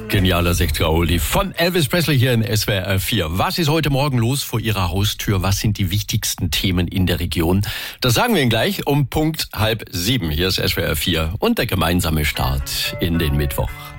Genialer 60er-Oldie von Elvis Presley hier in SWR 4. Was ist heute Morgen los vor Ihrer Haustür? Was sind die wichtigsten Themen in der Region? Das sagen wir Ihnen gleich um Punkt 6:30. Hier ist SWR 4 und der gemeinsame Start in den Mittwoch.